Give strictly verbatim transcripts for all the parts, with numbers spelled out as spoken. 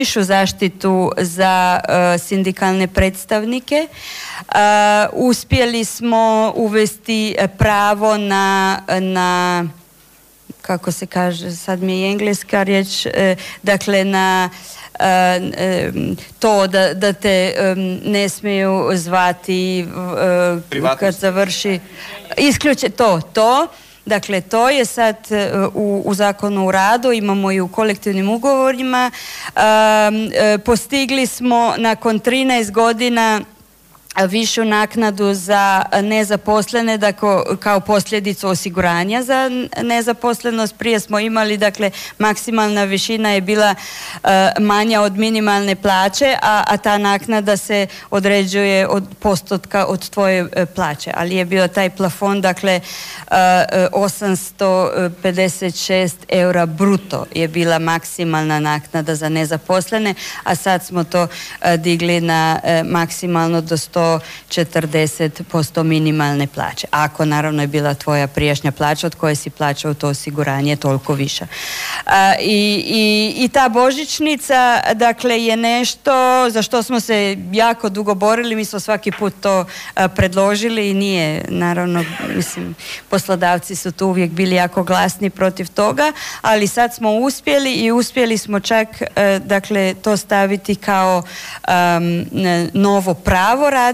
višu zaštitu za uh, sindikalne predstavnike. Uh, uspjeli smo uvesti pravo na, na kako se kaže, sad mi je engleska riječ, uh, dakle na uh, um, to da, da te um, ne smiju zvati uh, kad završi isključe to, to Dakle, to je sad u, u zakonu o radu, imamo i u kolektivnim ugovorima. Um, postigli smo nakon trinaest godina višu naknadu za nezaposlene, dakle, kao posljedicu osiguranja za nezaposlenost. Prije smo imali, dakle, maksimalna višina je bila uh, manja od minimalne plaće, a, a ta naknada se određuje od postotka od tvoje uh, plaće. Ali je bio taj plafon, dakle, uh, osamsto pedeset šest eura bruto je bila maksimalna naknada za nezaposlene, a sad smo to uh, digli na uh, maksimalno do sto četrdeset posto minimalne plaće. Ako naravno je bila tvoja prijašnja plaća od koje si plaćao to osiguranje toliko više. A, i, i, I ta božićnica, dakle, je nešto za što smo se jako dugo borili. Mi smo svaki put to a, predložili i nije, naravno, mislim, poslodavci su tu uvijek bili jako glasni protiv toga, ali sad smo uspjeli i uspjeli smo čak, a, dakle, to staviti kao a, novo pravo radnika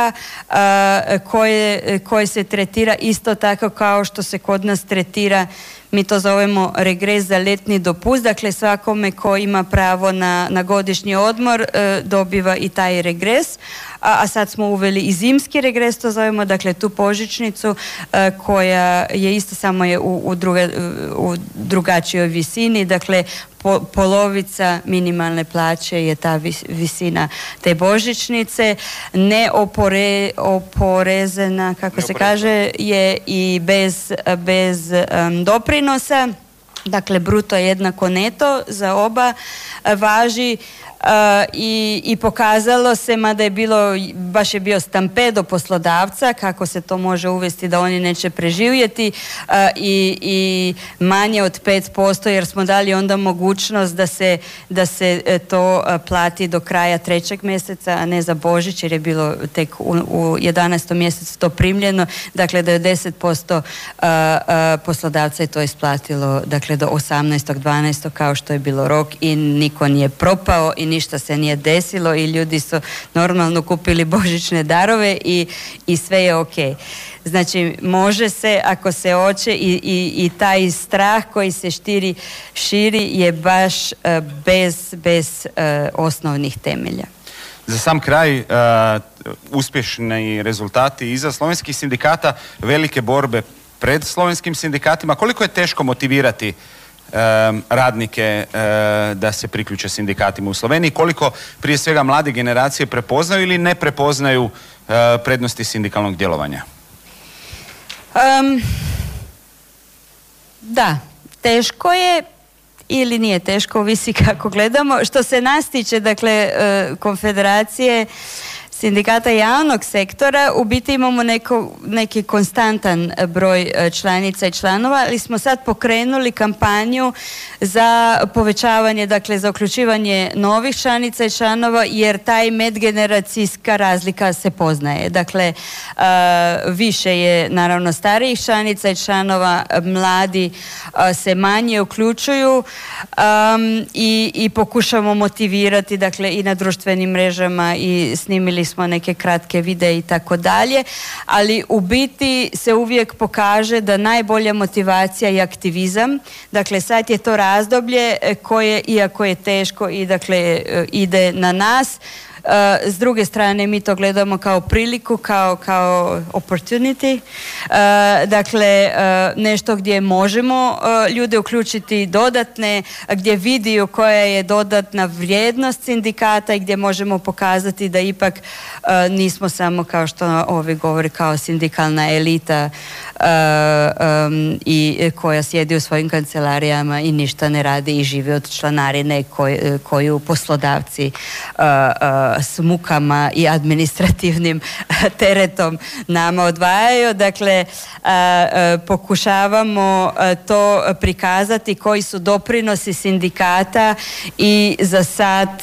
koje, koje se tretira isto tako kao što se kod nas tretira, mi to zovemo regres za letni dopust, dakle svakome ko ima pravo na, na godišnji odmor dobiva i taj regres, a, a sad smo uveli i zimski regres, to zovemo, dakle tu božićnicu koja je isto samo je u, u, druga, u drugačijoj visini, dakle po, polovica minimalne plaće je ta vis, visina te božićnice, neopore, oporezena, kako se kaže, je i bez, bez um, doprinosa, dakle bruto je jednako neto za oba, važi. Uh, i, i pokazalo se, mada je bilo, baš je bio stampedo poslodavca kako se to može uvesti da oni neće preživjeti, uh, i, i manje od pet posto jer smo dali onda mogućnost da se, da se to uh, plati do kraja trećeg mjeseca, a ne za Božić jer je bilo tek u, u jedanaestom mjesecu to primljeno, dakle devedeset posto uh, uh, poslodavca je to isplatilo, dakle do osamnaestog dvanaestog kao što je bilo rok i niko nije propao i ništa se nije desilo i ljudi su normalno kupili božićne darove i, i sve je ok. Znači, može se ako se hoće i, i, i taj strah koji se štiri, širi je baš uh, bez, bez uh, osnovnih temelja. Za sam kraj, uh, uspješni rezultati iza slovenskih sindikata, velike borbe pred slovenskim sindikatima. Koliko je teško motivirati Um, radnike uh, da se priključe sindikatima u Sloveniji, koliko prije svega mlade generacije prepoznaju ili ne prepoznaju uh, prednosti sindikalnog djelovanja? Um, da, teško je ili nije teško, ovisi kako gledamo. Što se nas tiče, dakle, uh, konfederacije sindikata javnog sektora, u biti imamo neko, neki konstantan broj članica i članova, ali smo sad pokrenuli kampanju za povećavanje, dakle za uključivanje novih članica i članova, jer taj medgeneracijska razlika se poznaje. Dakle, uh, više je naravno starijih članica i članova, mladi uh, se manje uključuju um, i, i pokušamo motivirati, dakle, i na društvenim mrežama i snimili smo neke kratke videe i tako dalje, ali u biti se uvijek pokaže da najbolja motivacija je aktivizam. Dakle, sad je to razdoblje koje, iako je teško i dakle ide na nas, Uh, s druge strane mi to gledamo kao priliku, kao, kao opportunity, uh, dakle uh, nešto gdje možemo uh, ljude uključiti dodatne, gdje vidiju koja je dodatna vrijednost sindikata i gdje možemo pokazati da ipak uh, nismo samo, kao što ovi govori, kao sindikalna elita uh, um, i koja sjedi u svojim kancelarijama i ništa ne radi i živi od članarine koj, koju poslodavci uh, uh, s mukama i administrativnim teretom nama odvajaju. Dakle, pokušavamo to prikazati koji su doprinosi sindikata i za sad